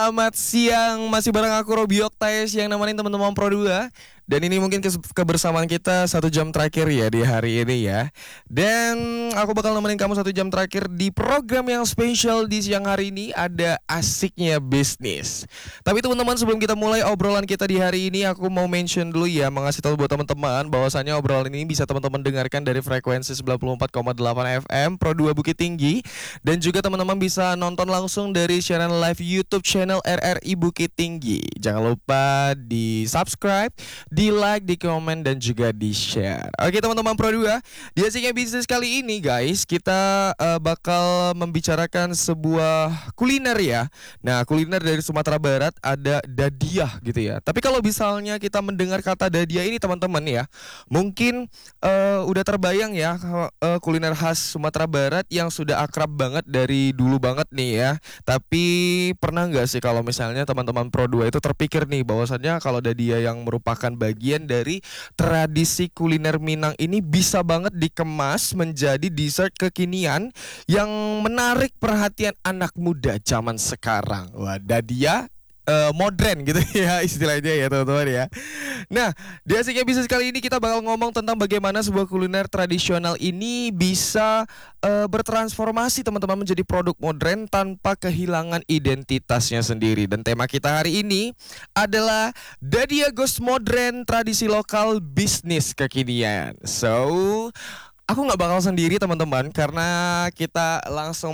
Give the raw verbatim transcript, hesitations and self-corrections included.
selamat siang. Masih bareng aku Robi Oktaes yang nemenin teman-teman Pro dua. Dan ini mungkin kes- kebersamaan kita satu jam terakhir ya di hari ini ya. Dan aku bakal nemenin kamu satu jam terakhir di program yang spesial di siang hari ini. Ada asiknya bisnis. Tapi teman-teman, sebelum kita mulai obrolan kita di hari ini, aku mau mention dulu ya, mengasih tahu buat teman-teman bahwasannya obrolan ini bisa teman-teman dengarkan dari frekuensi sembilan puluh empat koma delapan F M Pro dua Bukit Tinggi. Dan juga teman-teman bisa nonton langsung dari siaran live YouTube channel R R I Bukit Tinggi. Jangan lupa di subscribe, di like, di komen, dan juga di share. Oke teman-teman Pro dua, di asiknya bisnis kali ini guys, kita uh, bakal membicarakan sebuah kuliner ya. Nah, kuliner dari Sumatera Barat, ada dadiah gitu ya. Tapi kalau misalnya kita mendengar kata dadiah ini teman-teman ya, mungkin uh, udah terbayang ya uh, kuliner khas Sumatera Barat yang sudah akrab banget dari dulu banget nih ya. Tapi pernah nggak sih kalau misalnya teman-teman Pro dua itu terpikir nih bahwasannya kalau dadiah yang merupakan bagian dari tradisi kuliner Minang ini bisa banget dikemas menjadi dessert kekinian yang menarik perhatian anak muda zaman sekarang. Wah, dadiah uh, modern gitu ya istilahnya ya teman-teman ya. Nah, di asiknya bisnis kali ini kita bakal ngomong tentang bagaimana sebuah kuliner tradisional ini bisa uh, bertransformasi teman-teman menjadi produk modern tanpa kehilangan identitasnya sendiri. Dan tema kita hari ini adalah Dadiah Ghost Modern, tradisi lokal bisnis kekinian. So, aku nggak bakal sendiri teman-teman, karena kita langsung